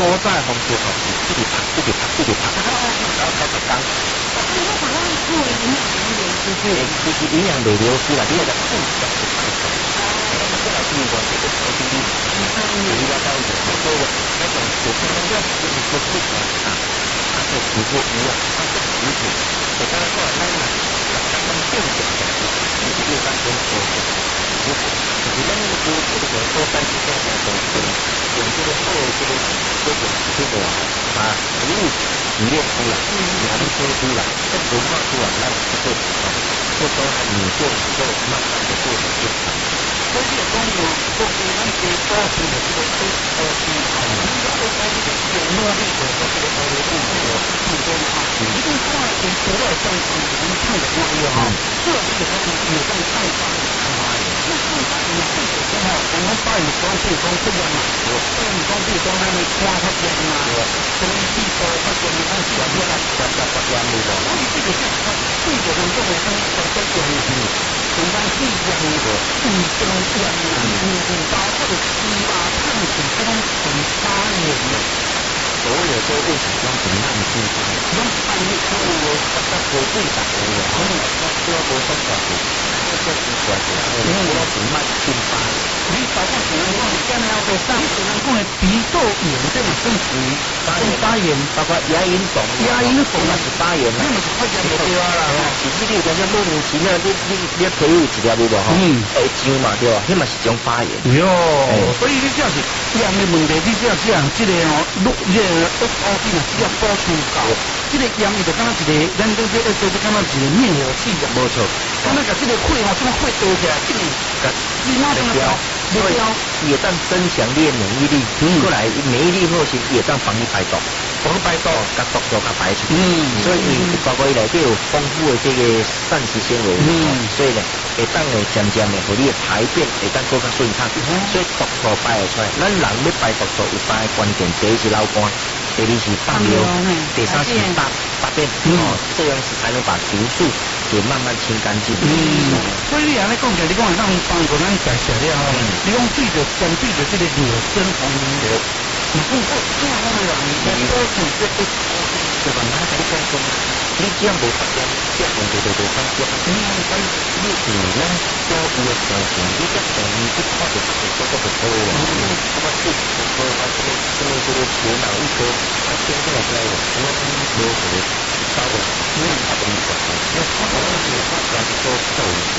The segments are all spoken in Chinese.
所在方式吼，一直拍，然后开始讲。其实营养袂流失啦，你那个正常是太少。再来第二个就是ODD，你要到一个那种普通的药，就是说不管它的食物一样，它是食品，我刚才说了，刚刚正常的，就是一般跟食品，就是咱那个这个多三十多的用这个后这种这个把食物提炼出来，浓缩出来，再融化出来，让这个不说你就能够慢慢的过程变长。所以讲有做给咱给多数的这个有努力的这个一定看除了像我们看的那样哈，这里有在上方那上方你看的时候，我们把你光是光这样嘛，所以你光是光那里刮它这样嘛，所以地方它给你看起来越来越路的，所以这个是它对的人认为它在这里承担是一样的，这种这样包括的鸡啊、碳水这种很发炎的。所有都为什么很慢性发炎？那半夜中午它不会打的，它需要多少小时？这是关键，因为我是慢性发炎。你包括可能讲现在要在上，可能讲的鼻窦炎这种是属于发炎，包括牙龈肿也是发炎啦，那么是发炎就对啦。是这个讲叫莫名其妙，你腿有一条路无吼，会痒嘛对吧？迄嘛是种发炎。哟，所以你只要是痒的问题，你只要这样，这个哦，这个SOP呢只要补充够，这个痒就敢若一个，咱讲这SOP敢若一个灭火器一样。没错，敢若甲这个血哦，这个血倒起来，这个立马就所以也当增强你的免疫力，过来免疫力后期也当帮你排毒，甲毒素甲排出。所以包括伊内底有丰富的这个膳食纤维，所以呢，会当会渐渐的互你的排便会当更加顺畅。所以毒素排会出来，咱人要排毒素有三个关键，第一是老肝，第二是放尿，第三是大便，这样子才能把毒素给慢慢清干净。所以你安尼讲起来，你讲让帮助咱代谢了吼，你讲对着相对的这个野生红绫流，你讲这样的人，你多数这个对吧？哪个讲说，你这样无发现，这样问题就发现，你咱你咱交有的条件，你这等于不靠着这个做不好了。那么是说他这个头脑一颗，他天生来我没有什么稍微他不理解，那他可能是他讲说受一些，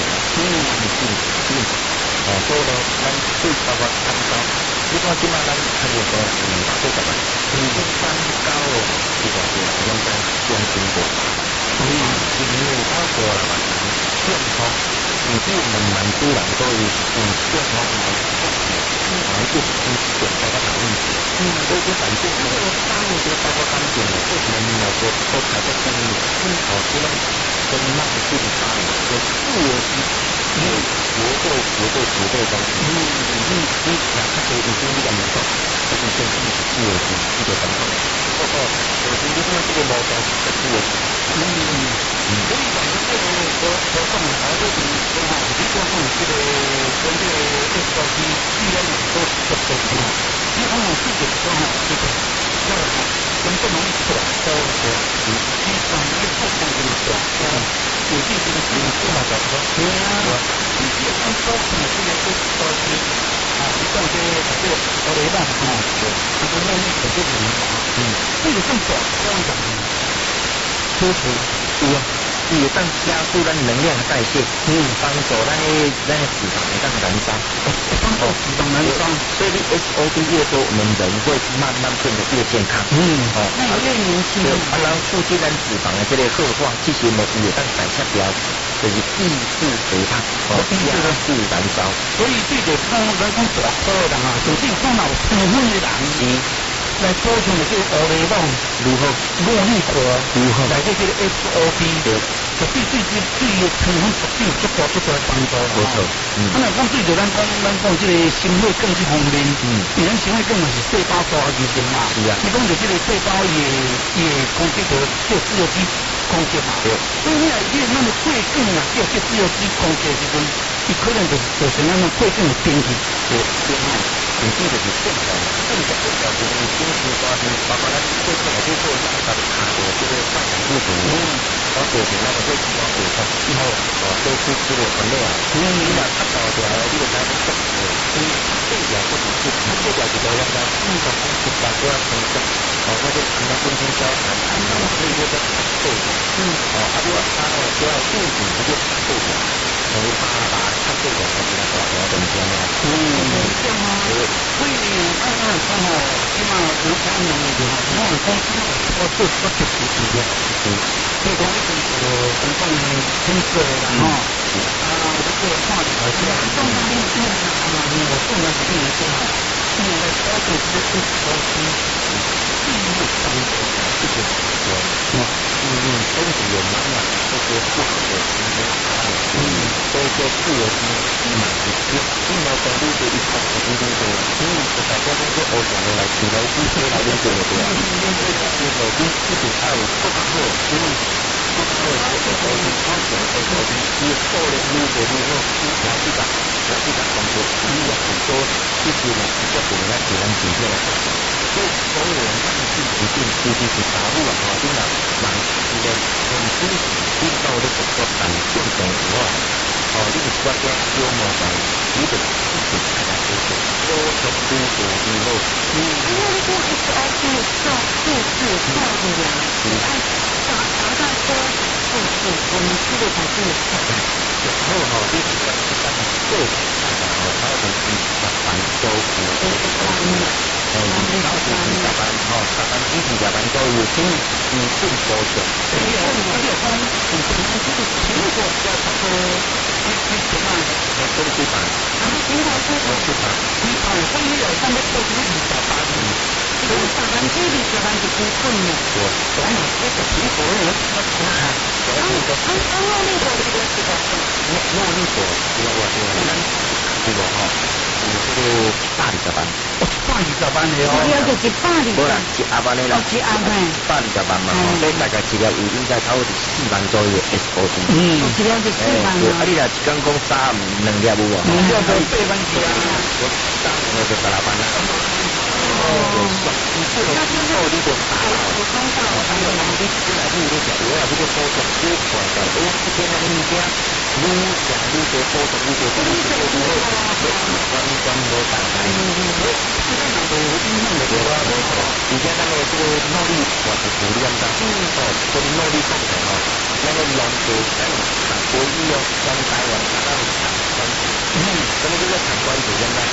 所以呢，咱最包括三高，你看今嘛咱很有多人做什么？三高哦，这个是应该中心国，所以因为包括了嘛，健康，你不蛮多人都有健康来不及点包括哪问题？所以就反正这个三个这个包括三点呢，为什么你要说都排在第一？这样跟慢性发炎跟自由基。因为绝对东西，你哪怕可以已经2年多，但是现在是自由基这个等等，我觉得这个毛病是自由基。所以讲这个我上来就是说哈，你说这个跟这个SOP既然你都是这个嘛，你看我自己说哈，这个要跟不能短高的，你上一部分的短高。有进行的是不好的，对啊，你这样说可能这个SOP你到这个我来办这个内可是你这个更短这样讲，科学对啊，也当加速咱能量的代谢，帮助咱的脂肪会当燃烧，帮助脂肪燃烧，所以你 SOP 越多，我们人会慢慢变得越健康，那也越年轻，然后促进咱脂肪的这类恶化，这些呢也当代谢掉，就是抑制肥胖，加速燃烧。所以对着讲，咱讲大颗的人啊，就是讲老成分的人，来补充的这个欧雷泵如何，茉莉壳如何，来这个 SOP 就对成分特定足大帮助。没错，那讲对着咱讲这个心血更是方面，因为咱心血更嘛是细胞大而成嘛。是啊，你讲着这个细胞也攻击着这自由基攻击嘛。对，所以你那么血更啊，叫这自由基攻击的时阵，伊可能就是咱们血更有变异，对，变异。 际就是正常，正常就是你平时抓住，包括咱做出来就做那个卡的这个半场不足，然后做成那个最主要的以后都是这个分类啊，你把它搞掉，这个才是正的，这条不只是这条是多样的，从十八个成长，或者什么中间交谈，这个叫对的，啊，如果它就要定义这个对的。从把它这个什么搞的东西呢？ 所以按照说哈，起码有3年的地方，那公司我做不是实际的，这个很重的公司然后这个话题而且重要的是我重要的一点是哈，现在高度是高薪，第一个商业这个身体有满满这些不好的所以说自由基满足，一毛钱都是一块钱一斤多，大家都是欧洲的来起来不是来的多的，这个跟自己还有不合，不合这个是超前的，是后来路的路来去打工作，很多就是呢比较多的可能体现了。所以所有人他们是一定是打入了啊，真的蛮的很支持听到的这个感动的话，这个国家有么在日本自己开发这个多种多国以后，因为这个 SOP 做数字化的呀，按达到说数字，我们这个才是然后这个对，它的反周服然后就是下班集体下班都有更多的。而且苹果要差不多1.5万都是版，然后苹果是版，会有上面都是下班，这个下班这里下班是不困的。我们这个苹果有诺丽果这个是吧？诺丽果，这个这个大理加班，大理加班的哦。这个就是大理。不啦，是阿班的啦。是阿班。大理加班嘛，所以大概一个月应该差不多4万左右的 SOP。一个月4万啊。你若一天讲3、2粒有无？2粒8万几啊！我3年就16万啦。你这个以后你就大了，我看到你出来你就讲，我也不就说说越管的，我这边的物价越讲越多，多的越多，多的越多，关多打开。这个哪个有印象的话，以前那个这个诺丽我是不一样的，跟诺丽共的那个龙头在韩国医药跟台湾拿到产官，那么这个产官主任呢，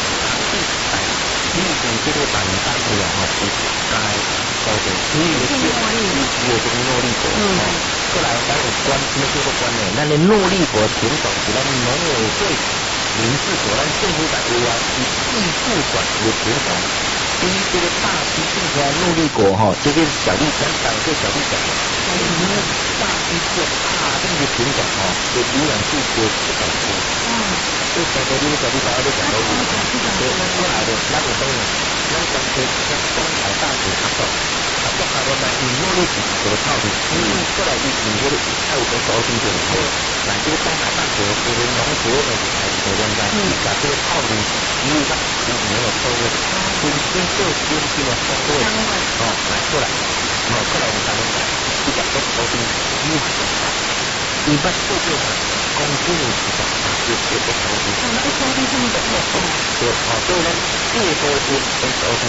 这个版单的是该高的，有这个诺丽果，后来咱有关那这个关呢，咱的诺丽果品种是咱农委会民事所咱政府单位是自主管的品种。因为这个大批进口诺丽果这个小粒小小个小粒小的，大批是大量的品种的营养素多不少多。这小的这个小粒小的讲到过来的那个东西，那个东海大学他说呢，你诺丽果得套的，过来你这个还有个高兴点，来这个东海大学这个农学的还是这样的，把这个套的因为它没有收入，所以这个收入来过来，过来我们才能这个高兴一般这个公司的这个高兴，那个高兴这么多，所以呢，越多越高兴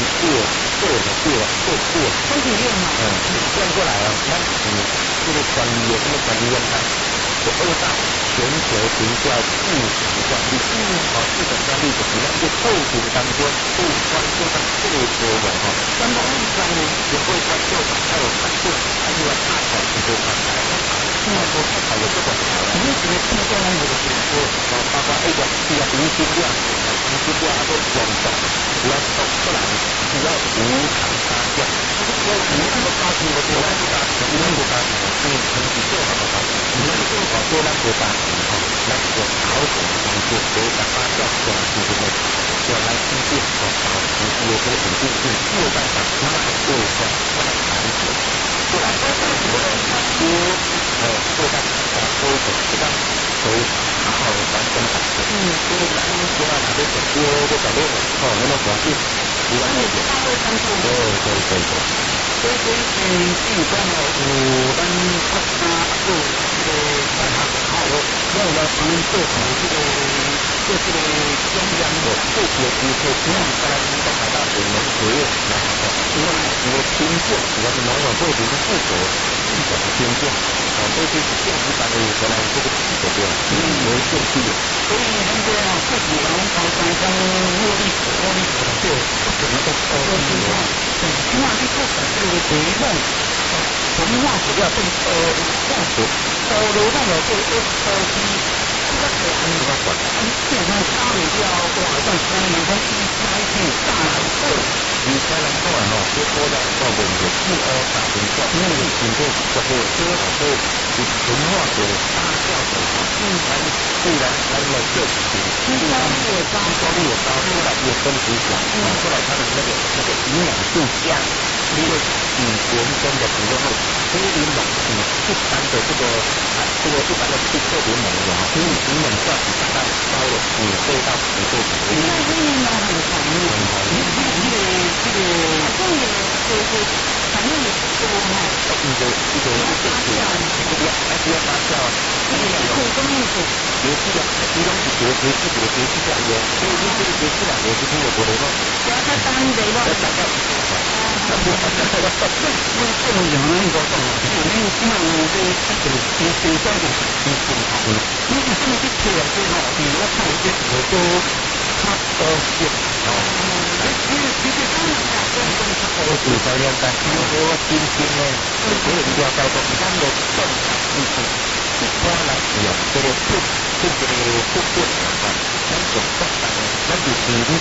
越身体越好，这样过来了，那这个管理有这么管理员呢？我2大全球评价市场管理，市场管理就是咱这后勤当中不关注到这个多的相当一方面也会关注到还有关注，还有大厂这个厂牌，说大厂有这个厂牌，你这个听说呢有的是说，包括这个这个无薪量，都广告，主要出来主要无偿搭建，因为你这个搭建的主要是搭建，因为不搭建是成绩最好的搭建，你们做好做那个搭建那个好的工作，所以把它叫出来就是说，要来经济保持有个稳定性，没有办法那么做那么长久，做来做去做到多久，这样都好好的完成它，因为咱们说到哪个程度， 我搞定了，那么关系，你完全对。 所以比如讲有咱国家做这个大学要来帮做好这个中央的这些机构，这样才能够达到我们学院因为我听过，我们往往会不是负责记者的听过，这些是政府单位回来这个记者的有兴趣的，所以那个自己然后常常跟茉莉的就不怎么都说清楚，起码你做的这个题目，从化学要变化学，流动的这个这个是安怎管？变成沙里要多少段时间？你从1+1大来对。你才能够这波的到我们的大分教，因为经过这个是纯化的大教的自然来了这吸收率也高，后来也分子小，后来它的那个营养度降，因为人工的比较会非柠檬一般的这个一般的特别浓的因为柠檬价值大概高了5倍到10倍左右。因为柠檬很浓这个好像也反正也多哈。还是要发酵啊。口中意思。节气啊，其中是节气这样的，所以这个节气啊，我是听我国的咯。不要太单一的咯。那不好像这个因为这种养那个因为基本上这个新鲜的新鲜好的，因为这么一切啊，最好比如看一些我都差些其实当然啦，这种我主要了解，因为我今天呢，我有了解到咱们正常一般来讲，这个不咱总共咱就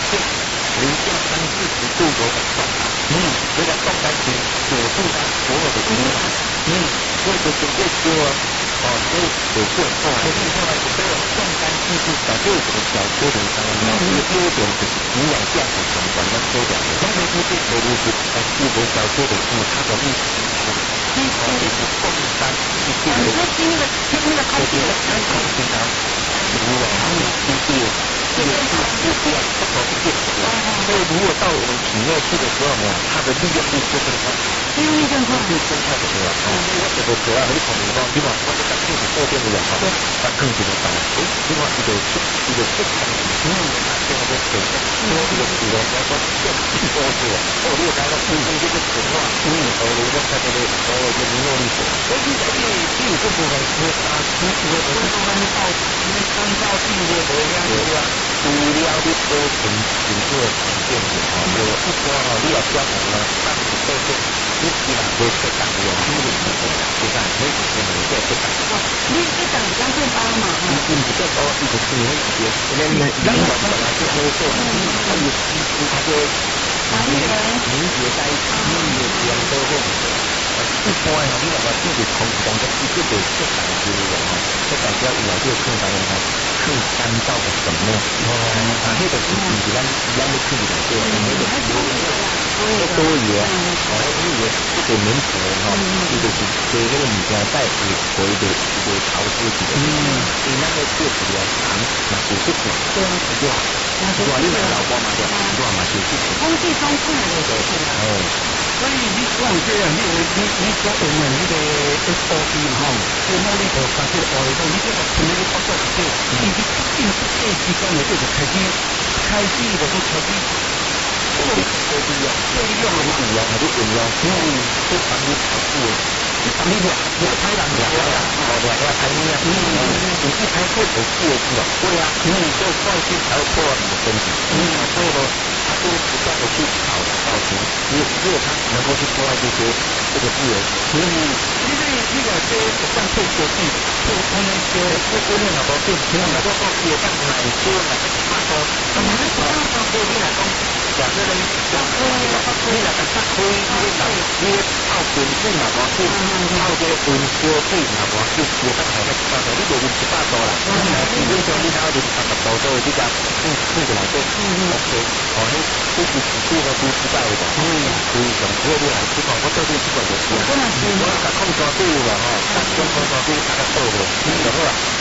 0.340度的状态，这个状态是锁住它所有的营养，所以就准备说所以有过后来这个重肝技术小就有个小缺点上面，这个优点是营养价值相关的缺点，那么就是有的是有个小缺点是它的密度低，是重肝技术的，听那个开机的安全性啊，如果它有低度。这个是这样，不同是变的。所以如果到我们体内去的时候呢，它的利用率就更高。利用率更高，就更快的多了。我这个主要很恐怖的，另外我这个就是后边的养好，它更这个大。另外一个健康的，这个水分，这个体能来说更多是。如果大家注意这个情况，如果它这个利用率高，所以在第五个部分是除除了我们刚到第五个。主要的都挺做常见的有一说你要专门30%你起码会适当的有心理的就算可以是每个适当你这讲比较健康嘛比较高一个是因为人本来就会做它有它就凝结在一起有两个或一般你那个自己空空的一个就适当的这感觉有就更当然更干燥的粉末那个是咱的处理对多余这个能头这个是对那个物件带回的一个潮湿体的所以那个确实要长那是不是这样子就好我你老婆嘛对吧嘛就是空气中控的所以你讲这样你所用的那个 SOP 这茉莉头它这个你这个从那个发作的你进这机关的这个开机的这开机这个利用还是怎样这常理考试常理我开两开你啊你一开会有4是吧对啊就放心才会破坏你的身体所以呢它就不断的去保持如果它能够去破坏这些这个资源因为这个像退休地他们说我们老婆是平常来说也像奶多奶大多我们不要当过你来讲假设呢你来讲开你泡滚水嘛我是泡这个温烧水嘛我是我刚才在讲的你就18度啦基本上你拿到30度左右你讲过来说 OK 这是这个都知道的所以上过你来这个我对这个就是我讲控制对了但是控制对大家做的就好了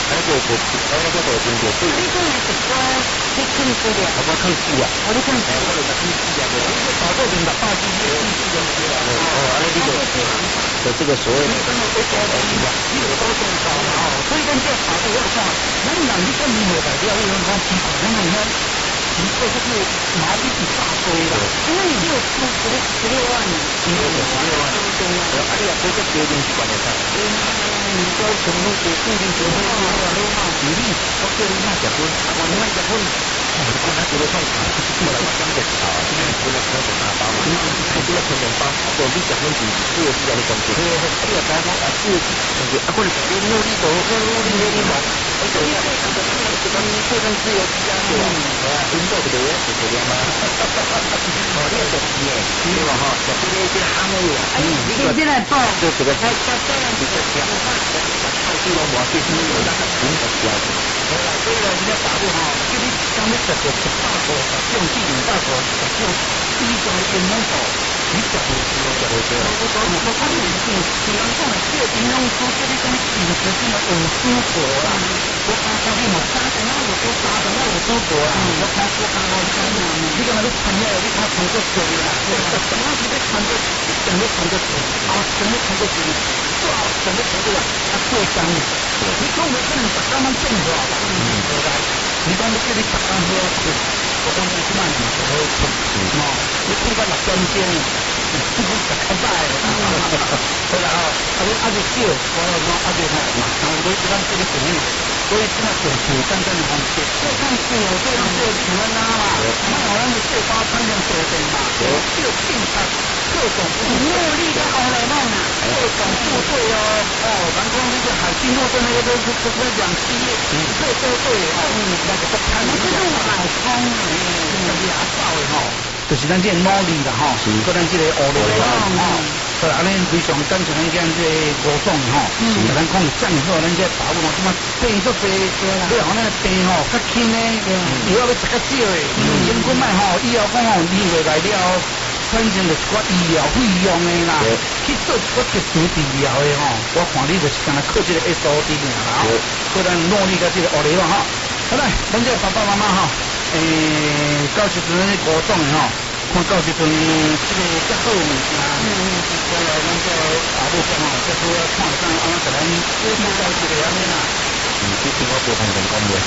那个就真就对。 你讲的是说，你看资料， 我看戏啊， 我你看资料， 我就看戏啊，对。 你这搞这种的大机器的戏的资料， 安尼你就这个所谓的。 你有多重要啊？所以讲这法律要看，咱人你讲你未来了，你讲批判，咱们看。你这就是毛利一大堆了，因为你只有出16万，你有16万，对呀。 啊，你若做这决定是关键啥？ 你说全部给固定学费比例， 我叫你卖结婚，我卖结婚，我拿这个送卡，后来我讲这条啊，这个可是打包嘛，这个成本包，我你结婚是这个是要你工资，这个打包啊是，啊或者你努力做，努力嘛。这个个人自由之家对吧？运动不对，是这样吗？哦，你是耶，对吧？哈，这个这个行业啊， 你进来报， 就这个，这个讲，太多了，我最近有那个新的标准。 所以呢，人家大陆哈，这里讲的这个大国，这种地理大国，就第一种是蒙古。你讲的是，我看你是，比方说这个形容出这里跟饮食性的五蔬果啦，我看这里嘛，沙等那五蔬果啦，我看我你讲那个产业，你看从这水啦，主要是在看这整个从这水，啊，整个从这水，整个从这个它过山的，你讲的可能是刚刚种出来的，对吧？你讲的这里刚刚喝我讲的是慢点，我会碰，你碰到了中间。不是失败了，对啦吼，啊就少，我讲啊就吼，然后你讲这个朋友，所以现在选主战争的方式，这样子哦，这样做喜欢啦嘛，那好像是最高参量决定嘛，就定他各种部队力的好来弄啊，各种部队哦，咱讲那个海军陆战那个都是两栖，各部队哦，那个都看那个海空啊，那个牙哨的吼。就是咱这个努力啦吼，搁咱这个学历啦吼，所以安尼非常感谢咱这个吴总吼，咱讲赞好咱这大陆嘛，即马病足济，你讲那个病吼较轻呢，以后要食较少诶，因果卖吼，以后讲吼你未来了，反正就是个医疗费用诶啦，去做一个特殊治疗诶吼，我看你就是干那靠这个 SOD 尔啦，搁咱努力个这个学历啦吼，好来，咱这爸爸妈妈吼。到时阵咧高中吼，看到时阵这个较好物件，过来咱这大陆上吼，这主要看上安怎咱介绍一个安尼啦。 之前我做同人讲的。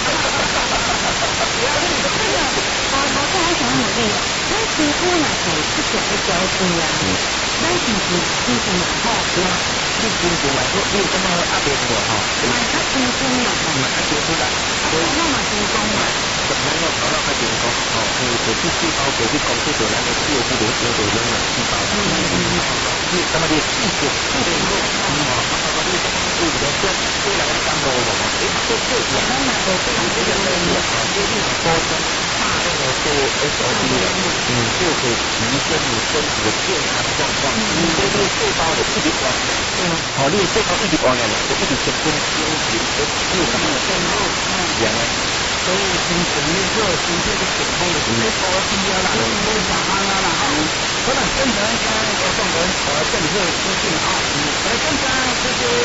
我想问你，咱皮肤若是不同的条件啊，咱是不是心情蛮好？ 你心情蛮好，你感觉压力大吼？ 蛮较轻松啦， 蛮较轻松啦。 那么轻松嘛？ 咱个头脑较轻松，哦，去细胞去控制着咱的肌肉的人的细胞。你那么你细节，对不对？这两个讲到我们，这咱那个这个这个这个高中大量的做 SOD 的，就可以提升你身体的健康状况。这个细胞的一直完，好，你细胞一直完了，就一直成功休息，有什么的健康？一样的。 所以新陈代谢、新陈的健康的SOD啊啦，没啥啊啦吼。好了，现在现在我送人政策资讯啊，来现在这些。